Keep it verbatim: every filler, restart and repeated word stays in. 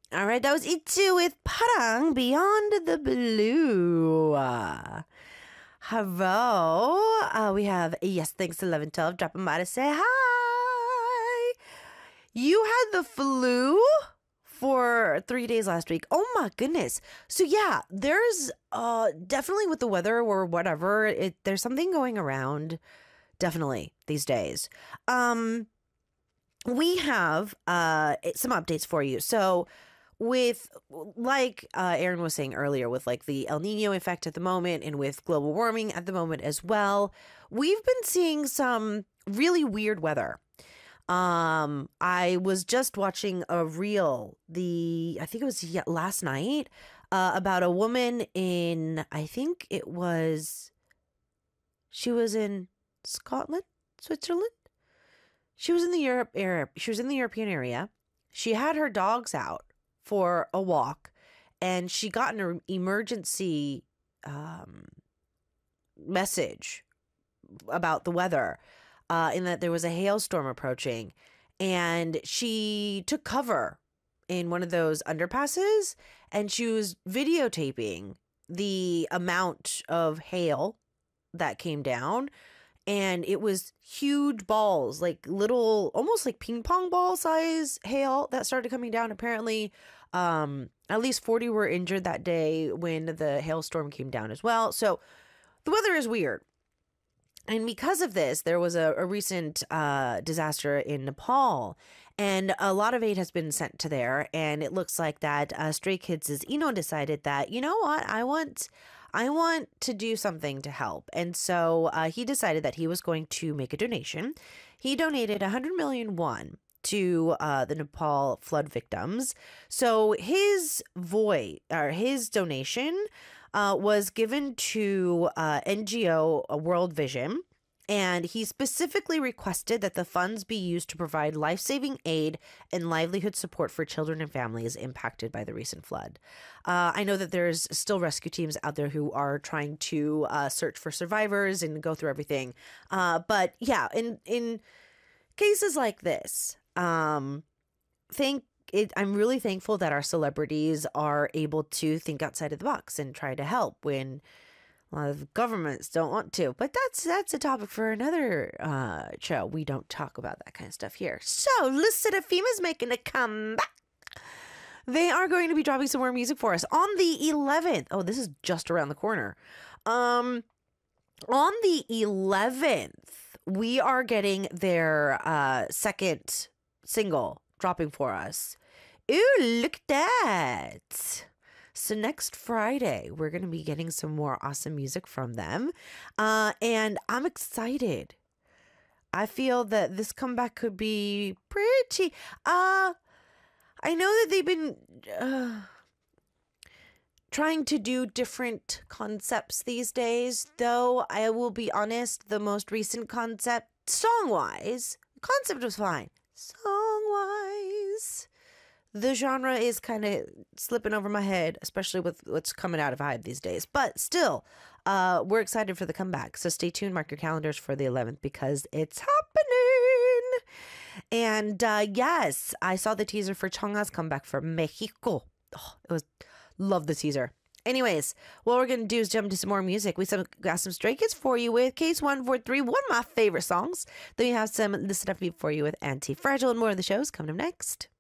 All right, that was Itzu with Parang Beyond the Blue. Uh, hello. Uh, we have Yes Thanks eleven twelve dropping by to say hi. You had the flu for three days last week. Oh my goodness. So yeah, there's uh definitely with the weather or whatever, it there's something going around definitely these days. Um we have uh some updates for you. So with like uh, Aaron was saying earlier, with like the El Nino effect at the moment and with global warming at the moment as well, we've been seeing some really weird weather. Um, I was just watching a reel, the I think it was ye- last night, uh, about a woman in, I think it was, she was in Scotland, Switzerland. She was in the Europe area. She was in the European area. She had her dogs out for a walk, and she got an emergency um, message about the weather, uh, in that there was a hailstorm approaching, and she took cover in one of those underpasses, and she was videotaping the amount of hail that came down. And it was huge balls, like little, almost like ping pong ball size hail that started coming down. Apparently, um, at least forty were injured that day when the hailstorm came down as well. So the weather is weird. And because of this, there was a, a recent uh, disaster in Nepal, and a lot of aid has been sent to there. And it looks like that uh, Stray Kids' Eno decided that, you know what, I want... I want to do something to help. And so uh, he decided that he was going to make a donation. He donated one hundred million won to uh, the Nepal flood victims. So his voice, or his donation uh, was given to uh, N G O World Vision. And he specifically requested that the funds be used to provide life-saving aid and livelihood support for children and families impacted by the recent flood. Uh, I know that there's still rescue teams out there who are trying to uh, search for survivors and go through everything. Uh, but yeah, in in cases like this, um, thank it. I'm really thankful that our celebrities are able to think outside of the box and try to help when a lot of governments don't want to, but that's that's a topic for another uh, show. We don't talk about that kind of stuff here. So, Lista Fima's making a comeback. They are going to be dropping some more music for us on the eleventh. Oh, this is just around the corner. Um, on the eleventh, we are getting their uh, second single dropping for us. Ooh, look at that. So next Friday, we're going to be getting some more awesome music from them. Uh, and I'm excited. I feel that this comeback could be pretty... Uh, I know that they've been uh, trying to do different concepts these days, though I will be honest, the most recent concept, song-wise, the concept was fine. Song-wise... the genre is kind of slipping over my head, especially with what's coming out of Hive these days. But still, uh, we're excited for the comeback. So stay tuned. Mark your calendars for the eleventh because it's happening. And uh, yes, I saw the teaser for Chonga's comeback for Mexico. Oh, it was, love the teaser. Anyways, what we're going to do is jump into some more music. We some, got some Stray Kids for you with Case one forty-three, one of my favorite songs. Then we have some Listen Up for you with Anti-Fragile, and more of the shows coming up next.